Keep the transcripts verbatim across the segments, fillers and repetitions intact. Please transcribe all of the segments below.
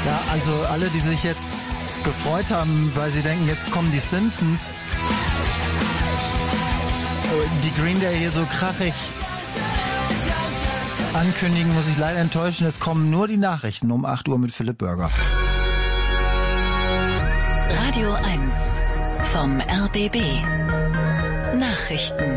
Ja, also alle, die sich jetzt gefreut haben, weil sie denken, jetzt kommen die Simpsons, die Green Day hier so krachig ankündigen, muss ich leider enttäuschen. Es kommen nur die Nachrichten um acht Uhr mit Philipp Bürger. Radio eins vom R B B. Nachrichten.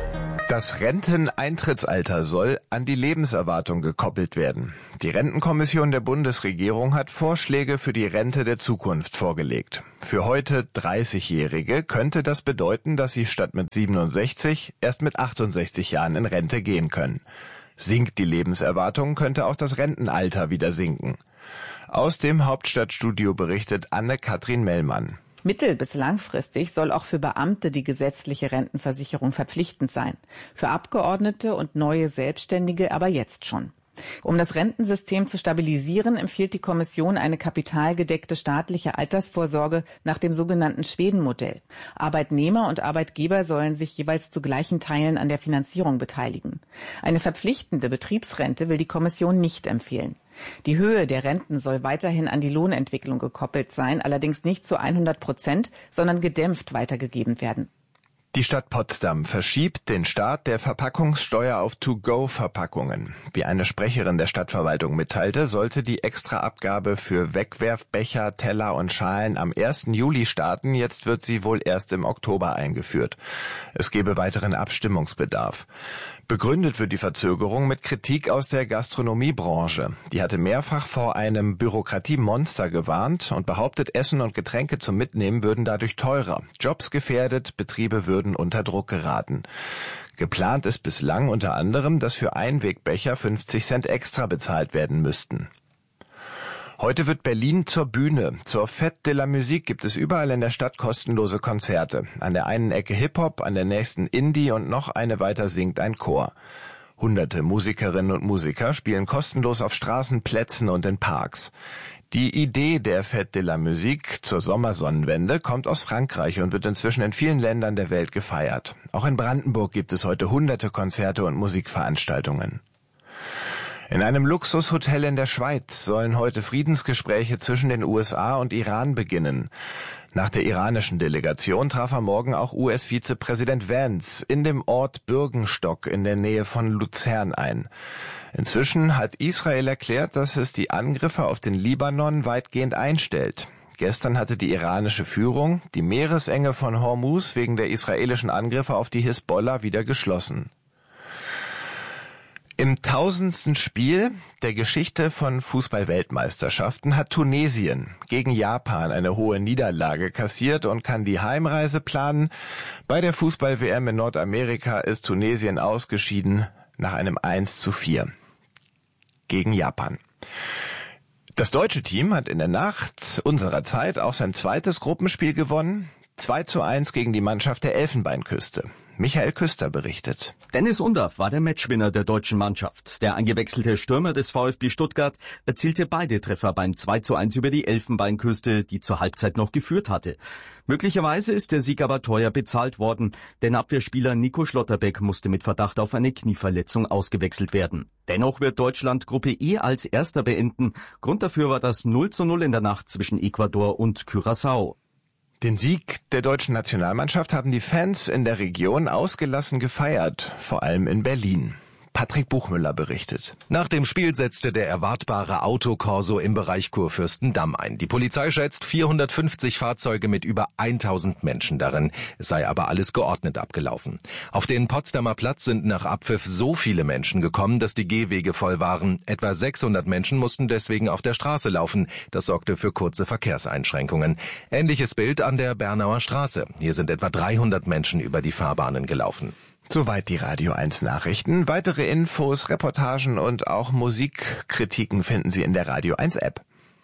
Das Renteneintrittsalter soll an die Lebenserwartung gekoppelt werden. Die Rentenkommission der Bundesregierung hat Vorschläge für die Rente der Zukunft vorgelegt. Für heute dreißigjährige könnte das bedeuten, dass sie statt mit siebenundsechzig erst mit achtundsechzig Jahren in Rente gehen können. Sinkt die Lebenserwartung, könnte auch das Rentenalter wieder sinken. Aus dem Hauptstadtstudio berichtet Anne-Kathrin Mellmann. Mittel- bis langfristig soll auch für Beamte die gesetzliche Rentenversicherung verpflichtend sein. Für Abgeordnete und neue Selbstständige aber jetzt schon. Um das Rentensystem zu stabilisieren, empfiehlt die Kommission eine kapitalgedeckte staatliche Altersvorsorge nach dem sogenannten Schweden-Modell. Arbeitnehmer und Arbeitgeber sollen sich jeweils zu gleichen Teilen an der Finanzierung beteiligen. Eine verpflichtende Betriebsrente will die Kommission nicht empfehlen. Die Höhe der Renten soll weiterhin an die Lohnentwicklung gekoppelt sein, allerdings nicht zu hundert Prozent, sondern gedämpft weitergegeben werden. Die Stadt Potsdam verschiebt den Start der Verpackungssteuer auf To-Go-Verpackungen. Wie eine Sprecherin der Stadtverwaltung mitteilte, sollte die Extraabgabe für Wegwerfbecher, Teller und Schalen am ersten Juli starten. Jetzt wird sie wohl erst im Oktober eingeführt. Es gebe weiteren Abstimmungsbedarf. Begründet wird die Verzögerung mit Kritik aus der Gastronomiebranche. Die hatte mehrfach vor einem Bürokratiemonster gewarnt und behauptet, Essen und Getränke zum Mitnehmen würden dadurch teurer. Jobs gefährdet, Betriebe würden unter Druck geraten. Geplant ist bislang unter anderem, dass für Einwegbecher fünfzig Cent extra bezahlt werden müssten. Heute wird Berlin zur Bühne. Zur Fête de la Musique gibt es überall in der Stadt kostenlose Konzerte. An der einen Ecke Hip-Hop, an der nächsten Indie und noch eine weiter singt ein Chor. Hunderte Musikerinnen und Musiker spielen kostenlos auf Straßen, Plätzen und in Parks. Die Idee der Fête de la Musique zur Sommersonnenwende kommt aus Frankreich und wird inzwischen in vielen Ländern der Welt gefeiert. Auch in Brandenburg gibt es heute hunderte Konzerte und Musikveranstaltungen. In einem Luxushotel in der Schweiz sollen heute Friedensgespräche zwischen den U S A und Iran beginnen. Nach der iranischen Delegation traf am Morgen auch U S-Vizepräsident Vance in dem Ort Bürgenstock in der Nähe von Luzern ein. Inzwischen hat Israel erklärt, dass es die Angriffe auf den Libanon weitgehend einstellt. Gestern hatte die iranische Führung die Meeresenge von Hormuz wegen der israelischen Angriffe auf die Hisbollah wieder geschlossen. Im tausendsten Spiel der Geschichte von Fußball-Weltmeisterschaften hat Tunesien gegen Japan eine hohe Niederlage kassiert und kann die Heimreise planen. Bei der Fußball-W M in Nordamerika ist Tunesien ausgeschieden nach einem eins zu vier gegen Japan. Das deutsche Team hat in der Nacht unserer Zeit auch sein zweites Gruppenspiel gewonnen. zwei zu eins gegen die Mannschaft der Elfenbeinküste. Michael Küster berichtet. Dennis Undaff war der Matchwinner der deutschen Mannschaft. Der eingewechselte Stürmer des VfB Stuttgart erzielte beide Treffer beim zwei zu eins über die Elfenbeinküste, die zur Halbzeit noch geführt hatte. Möglicherweise ist der Sieg aber teuer bezahlt worden, denn Abwehrspieler Nico Schlotterbeck musste mit Verdacht auf eine Knieverletzung ausgewechselt werden. Dennoch wird Deutschland Gruppe E als Erster beenden. Grund dafür war das null zu null in der Nacht zwischen Ecuador und Curaçao. Den Sieg der deutschen Nationalmannschaft haben die Fans in der Region ausgelassen gefeiert, vor allem in Berlin. Patrick Buchmüller berichtet. Nach dem Spiel setzte der erwartbare Autokorso im Bereich Kurfürstendamm ein. Die Polizei schätzt vierhundertfünfzig Fahrzeuge mit über tausend Menschen darin. Es sei aber alles geordnet abgelaufen. Auf den Potsdamer Platz sind nach Abpfiff so viele Menschen gekommen, dass die Gehwege voll waren. Etwa sechshundert Menschen mussten deswegen auf der Straße laufen. Das sorgte für kurze Verkehrseinschränkungen. Ähnliches Bild an der Bernauer Straße. Hier sind etwa dreihundert Menschen über die Fahrbahnen gelaufen. Soweit die Radio eins Nachrichten. Weitere Infos, Reportagen und auch Musikkritiken finden Sie in der Radio eins App.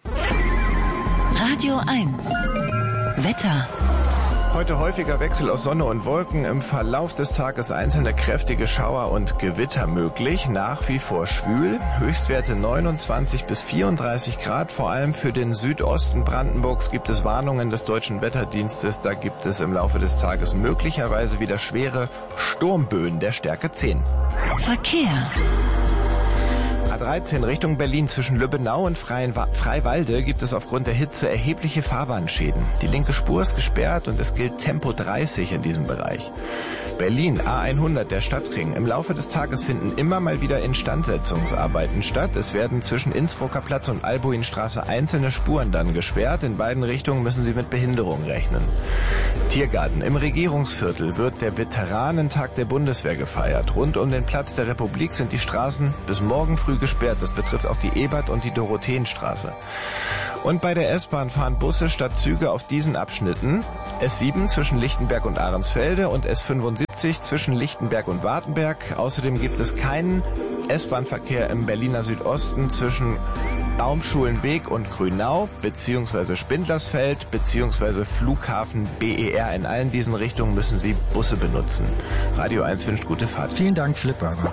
Radio eins Wetter. Heute häufiger Wechsel aus Sonne und Wolken. Im Verlauf des Tages einzelne kräftige Schauer und Gewitter möglich. Nach wie vor schwül. Höchstwerte neunundzwanzig bis vierunddreißig Grad. Vor allem für den Südosten Brandenburgs gibt es Warnungen des Deutschen Wetterdienstes. Da gibt es im Laufe des Tages möglicherweise wieder schwere Sturmböen der Stärke zehn. Verkehr. A dreizehn Richtung Berlin zwischen Lübbenau und Freiwalde gibt es aufgrund der Hitze erhebliche Fahrbahnschäden. Die linke Spur ist gesperrt und es gilt Tempo dreißig in diesem Bereich. Berlin A hundert, der Stadtring. Im Laufe des Tages finden immer mal wieder Instandsetzungsarbeiten statt. Es werden zwischen Innsbrucker Platz und Albuinstraße einzelne Spuren dann gesperrt. In beiden Richtungen müssen Sie mit Behinderung rechnen. Tiergarten. Im Regierungsviertel wird der Veteranentag der Bundeswehr gefeiert. Rund um den Platz der Republik sind die Straßen bis morgen früh gesperrt. Das betrifft auch die Ebert- und die Dorotheenstraße. Und bei der S-Bahn fahren Busse statt Züge auf diesen Abschnitten: S sieben zwischen Lichtenberg und Ahrensfelde und S fünfundsiebzig zwischen Lichtenberg und Wartenberg. Außerdem gibt es keinen S-Bahn-Verkehr im Berliner Südosten zwischen Baumschulenweg und Grünau beziehungsweise Spindlersfeld beziehungsweise Flughafen B E R. In allen diesen Richtungen müssen Sie Busse benutzen. Radio eins wünscht gute Fahrt. Vielen Dank, Flipburger.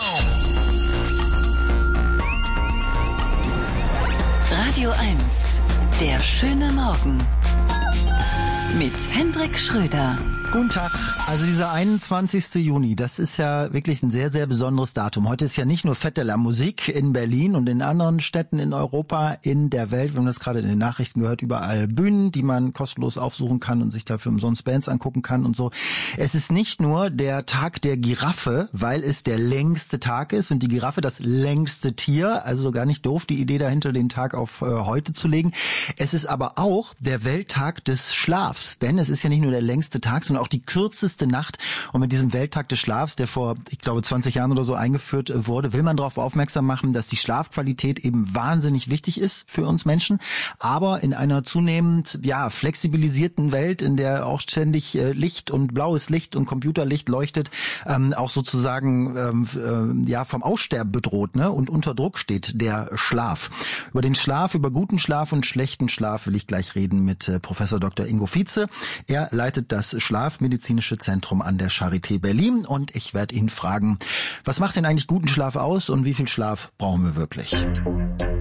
Radio eins, der schöne Morgen mit Hendrik Schröder. Guten Tag. Also dieser einundzwanzigster Juni, das ist ja wirklich ein sehr, sehr besonderes Datum. Heute ist ja nicht nur Fête de la Musique in Berlin und in anderen Städten in Europa, in der Welt. Wir haben das gerade in den Nachrichten gehört, überall Bühnen, die man kostenlos aufsuchen kann und sich dafür umsonst Bands angucken kann und so. Es ist nicht nur der Tag der Giraffe, weil es der längste Tag ist und die Giraffe das längste Tier. Also gar nicht doof, die Idee dahinter, den Tag auf äh, heute zu legen. Es ist aber auch der Welttag des Schlafs, denn es ist ja nicht nur der längste Tag, sondern auch die kürzeste Nacht. Und mit diesem Welttag des Schlafs, der vor, ich glaube, zwanzig Jahren oder so eingeführt wurde, will man darauf aufmerksam machen, dass die Schlafqualität eben wahnsinnig wichtig ist für uns Menschen. Aber in einer zunehmend, ja, flexibilisierten Welt, in der auch ständig äh, Licht und blaues Licht und Computerlicht leuchtet, ähm, auch sozusagen ähm, äh, ja vom Aussterben bedroht, ne? Und unter Druck steht der Schlaf. Über den Schlaf, über guten Schlaf und schlechten Schlaf will ich gleich reden mit äh, Professor Doktor Ingo Vietze. Er leitet das Schlafmedizinische Zentrum an der Charité Berlin und ich werde ihn fragen, was macht denn eigentlich guten Schlaf aus und wie viel Schlaf brauchen wir wirklich?